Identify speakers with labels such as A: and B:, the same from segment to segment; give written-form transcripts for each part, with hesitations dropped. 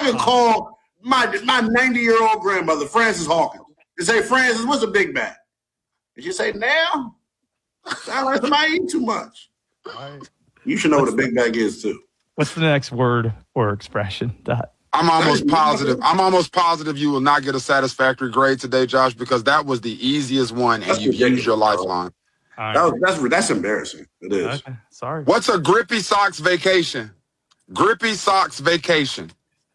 A: can call my 90-year-old grandmother, Frances Hawkins, and say, Frances, what's a Big Mac? And she say, now, sound like somebody eat too much.
B: Right.
A: You should know what a Big Mac is, too.
B: What's the next word or expression?
C: I'm almost positive you will not get a satisfactory grade today, Josh, because that was the easiest one, and you used your lifeline.
A: That's embarrassing. It is.
B: Okay. Sorry.
C: What's a grippy socks vacation? Grippy socks vacation.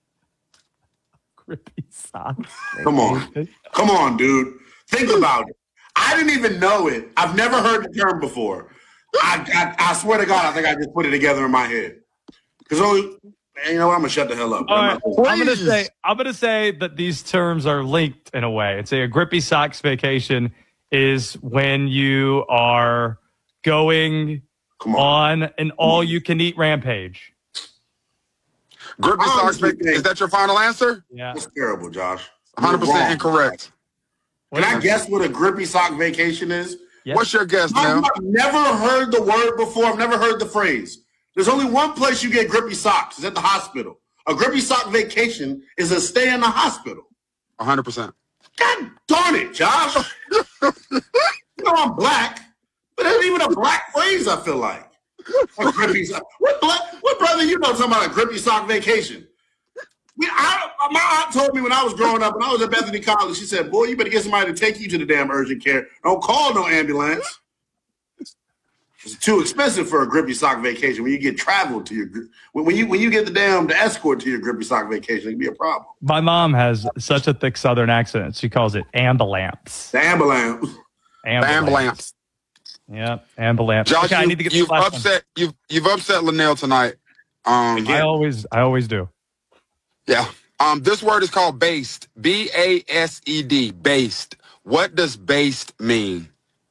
B: Grippy socks.
A: Come on, dude. Think about it. I didn't even know it. I've never heard the term before. I swear to God, I think I just put it together in my head. Because you know what? I'm gonna shut the hell up.
B: All right. I'm gonna say that these terms are linked in a way. I'd say a grippy socks vacation is when you are going on an all-you-can-eat rampage.
C: Grippy socks vacation. Is that your final answer?
B: Yeah.
A: That's terrible, Josh.
C: 100% incorrect.
A: Can I guess what a grippy sock vacation is?
B: Yes.
C: What's your guess, man?
A: I've never heard the word before. I've never heard the phrase. There's only one place you get grippy socks. It's at the hospital. A grippy sock vacation is a stay in the hospital.
C: 100%.
A: God darn it, Josh. You know I'm black, but it ain't even a black phrase, I feel like. A grippy sock. What brother you know talking about a grippy sock vacation? My aunt told me when I was growing up, when I was at Bethany College, she said, boy, you better get somebody to take you to the damn urgent care. Don't call no ambulance. It's too expensive for a grippy sock vacation. When you get traveled to your when you get the escort to your grippy sock vacation, it can be a problem.
B: My mom has such a thick Southern accent. She calls it ambulance.
A: The ambulance.
C: Ambulance.
B: Yep, ambulance.
C: Josh,
B: okay, I need to get
C: you've upset Linnell tonight.
B: I always do.
C: Yeah. This word is called based. B-A-S-E-D. Based. What does based mean?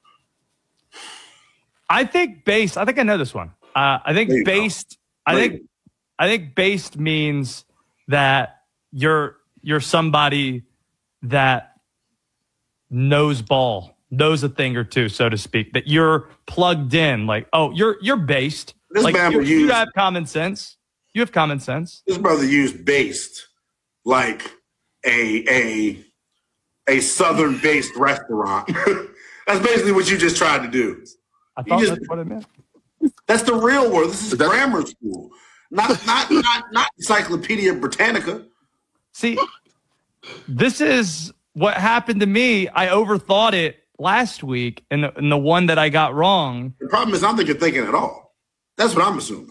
B: I think I know this one. I think based. I think based means that you're somebody that knows ball, knows a thing or two, so to speak. That you're plugged in. Like, oh, you're based. Like you have common sense. You have common sense.
A: This brother used based like a Southern-based restaurant. That's basically what you just tried to do.
B: I thought that's what it meant.
A: That's the real word. This is grammar school, not Encyclopedia Britannica.
B: See, this is what happened to me. I overthought it last week, and the one that I got wrong.
A: The problem is I don't think you're thinking at all. That's what I'm assuming.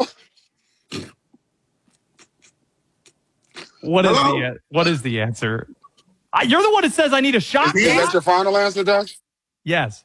B: What is the answer? You're the one that says I need a shot.
C: Is that your final answer, Josh?
B: Yes.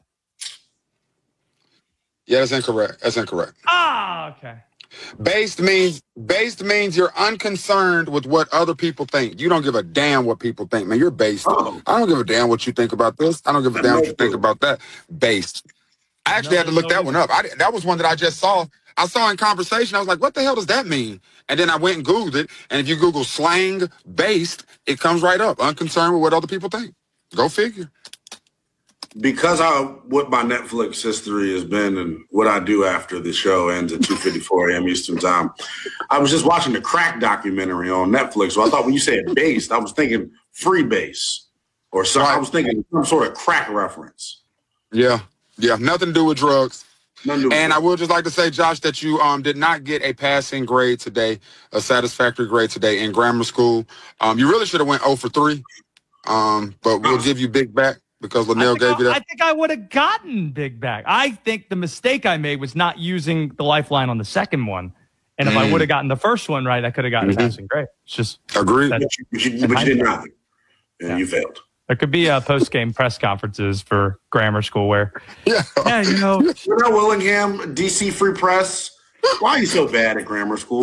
C: Yeah, that's incorrect.
B: Okay.
C: Based means you're unconcerned with what other people think. You don't give a damn what people think, man. You're based. I don't give a damn what you think about this. I don't give a damn what you think about that. Based. I actually had to look that one up. That was one that I just saw. I saw in conversation. I was like, what the hell does that mean? And then I went and Googled it. And if you Google slang based, it comes right up. Unconcerned with what other people think. Go figure.
A: Because what my Netflix history has been and what I do after the show ends at 2:54 a.m. Eastern time, I was just watching the crack documentary on Netflix. So I thought when you said based, I was thinking free base or something. I was thinking some sort of crack reference.
C: Yeah. Nothing to do with drugs. And I would just like to say, Josh, that you did not get a passing grade today, a satisfactory grade today in grammar school. You really should have went 0 for 3, but we'll give you big back because Linnell gave you that.
B: I think I would have gotten big back. I think the mistake I made was not using the lifeline on the second one. And if I would have gotten the first one right, I could have gotten a passing grade. It's just
C: agreed.
A: But you did not. And you failed.
B: There could be post-game press conferences for grammar school where,
A: Willingham, DC Free Press. Why are you so bad at grammar school?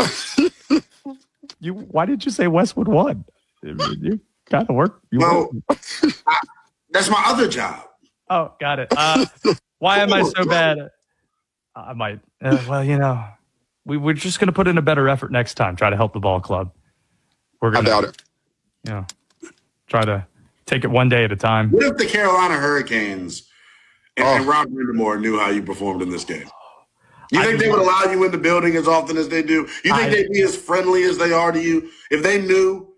B: Why did you say Westwood won? You kind of work.
A: That's my other job.
B: Oh, got it. Why am I so bad? I might. We're just going to put in a better effort next time. Try to help the ball club.
C: I doubt it.
B: Try to take it one day at a time.
A: What if the Carolina Hurricanes and Rob Brindamore knew how you performed in this game? You think they would allow you in the building as often as they do? You think they'd be as friendly as they are to you if they knew